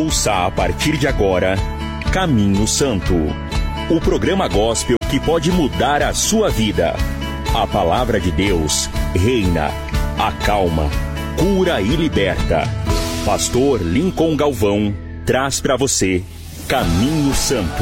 Ouça a partir de agora Caminho Santo, o programa gospel que pode mudar a sua vida. A palavra de Deus reina, acalma, cura e liberta. Pastor Lincoln Galvão traz para você Caminho Santo.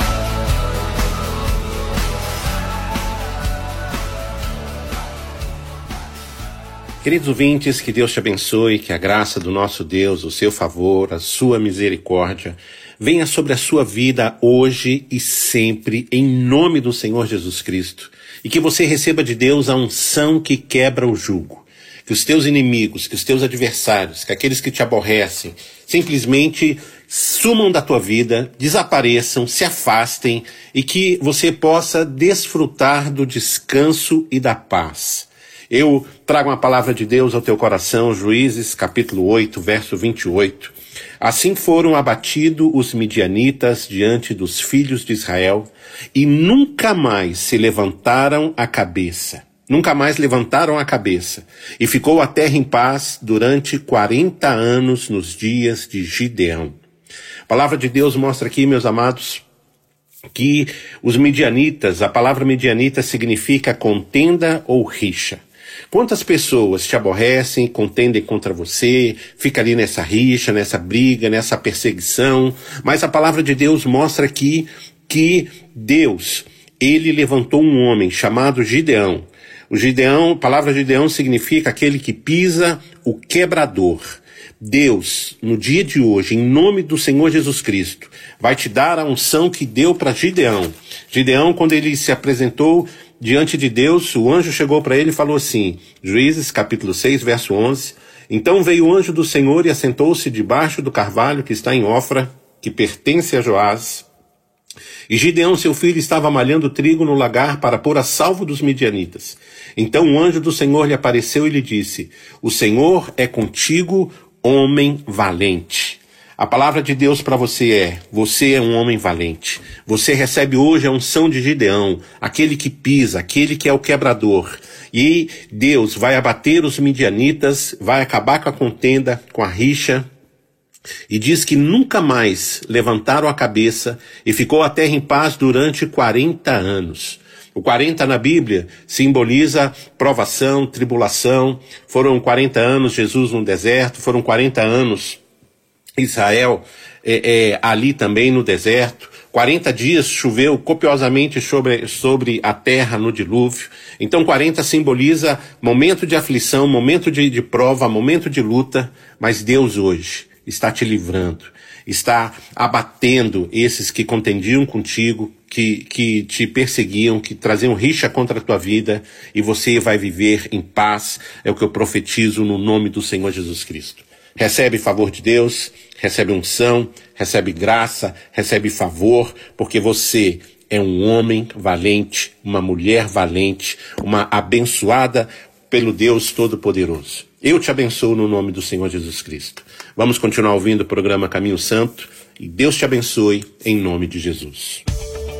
Queridos ouvintes, que Deus te abençoe, que a graça do nosso Deus, o seu favor, a sua misericórdia, venha sobre a sua vida hoje e sempre, em nome do Senhor Jesus Cristo. E que você receba de Deus a unção que quebra o jugo. Que os teus inimigos, que os teus adversários, que aqueles que te aborrecem, simplesmente sumam da tua vida, desapareçam, se afastem e que você possa desfrutar do descanso e da paz. Eu trago uma palavra de Deus ao teu coração, Juízes, capítulo 8, verso 28. Assim foram abatidos os midianitas diante dos filhos de Israel e nunca mais se levantaram a cabeça. Nunca mais levantaram a cabeça. E ficou a terra em paz durante 40 anos nos dias de Gideão. A palavra de Deus mostra aqui, meus amados, que os midianitas, a palavra midianita significa contenda ou rixa. Quantas pessoas te aborrecem, contendem contra você, fica ali nessa rixa, nessa briga, nessa perseguição, mas a palavra de Deus mostra aqui que Deus, ele levantou um homem chamado Gideão. O Gideão, a palavra Gideão significa aquele que pisa o quebrador. Deus, no dia de hoje, em nome do Senhor Jesus Cristo, vai te dar a unção que deu para Gideão. Gideão, quando ele se apresentou diante de Deus, o anjo chegou para ele e falou assim, Juízes, capítulo 6, verso 11, então veio o anjo do Senhor e assentou-se debaixo do carvalho que está em Ofra, que pertence a Joás. E Gideão, seu filho, estava malhando trigo no lagar para pôr a salvo dos midianitas. Então o anjo do Senhor lhe apareceu e lhe disse, o Senhor é contigo, homem valente. A palavra de Deus para você é um homem valente. Você recebe hoje a unção de Gideão, aquele que pisa, aquele que é o quebrador. E Deus vai abater os midianitas, vai acabar com a contenda, com a rixa. E diz que nunca mais levantaram a cabeça e ficou a terra em paz durante 40 anos. O 40 na Bíblia simboliza provação, tribulação. Foram 40 anos Jesus no deserto, foram 40 anos Israel ali também no deserto. 40 dias choveu copiosamente sobre a terra no dilúvio. Então 40 simboliza momento de aflição, momento de prova, momento de luta. Mas Deus hoje está te livrando, está abatendo esses que contendiam contigo, que te perseguiam, que traziam rixa contra a tua vida, e você vai viver em paz. É o que eu profetizo no nome do Senhor Jesus Cristo. Recebe favor de Deus, recebe unção, recebe graça, recebe favor, porque você é um homem valente, uma mulher valente, uma abençoada pelo Deus Todo-Poderoso. Eu te abençoo no nome do Senhor Jesus Cristo. Vamos continuar ouvindo o programa Caminho Santo e Deus te abençoe em nome de Jesus.